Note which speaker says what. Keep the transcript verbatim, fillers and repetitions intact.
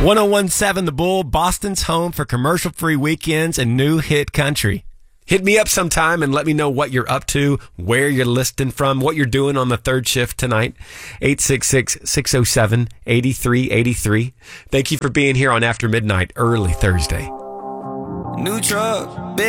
Speaker 1: one oh one point seven The Bull, Boston's home for commercial-free weekends and new hit country. Hit me up sometime and let me know what you're up to, where you're listening from, what you're doing on the third shift tonight. eight six six, six oh seven, eight three eight three. Thank you for being here on After Midnight, early Thursday.
Speaker 2: New truck, big